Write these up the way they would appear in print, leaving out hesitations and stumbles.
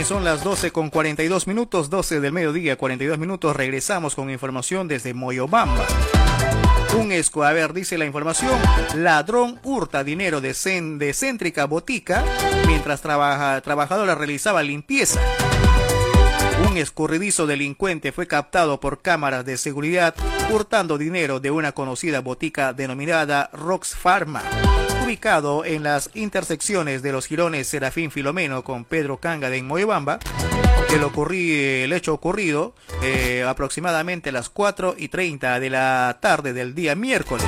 Son las 12:42, 12 del mediodía, 42 minutos. Regresamos con información desde Moyobamba. Dice la información, ladrón hurta dinero de céntrica botica mientras trabajadora realizaba limpieza. Un escurridizo delincuente fue captado por cámaras de seguridad hurtando dinero de una conocida botica denominada Rox Pharma, ubicado en las intersecciones de los jirones Serafín Filomeno con Pedro Canga de Moyobamba. El hecho ocurrido aproximadamente a las 4:30 de la tarde del día miércoles.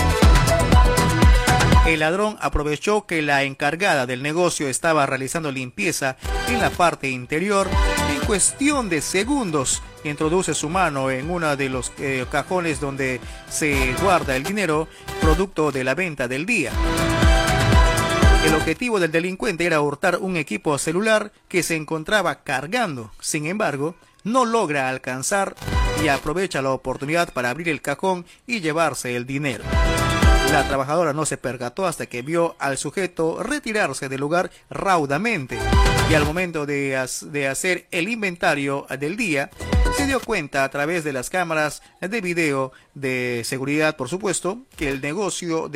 El ladrón aprovechó que la encargada del negocio estaba realizando limpieza en la parte interior. En cuestión de segundos, introduce su mano en uno de los cajones donde se guarda el dinero, producto de la venta del día. El objetivo del delincuente era hurtar un equipo celular que se encontraba cargando. Sin embargo, no logra alcanzar y aprovecha la oportunidad para abrir el cajón y llevarse el dinero. La trabajadora no se percató hasta que vio al sujeto retirarse del lugar raudamente, y al momento de hacer el inventario del día, se dio cuenta a través de las cámaras de video de seguridad, por supuesto, que el negocio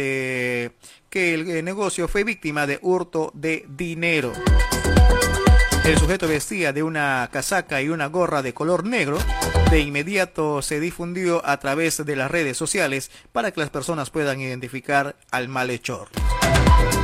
fue víctima de hurto de dinero. El sujeto vestía de una casaca y una gorra de color negro. De inmediato se difundió a través de las redes sociales para que las personas puedan identificar al malhechor.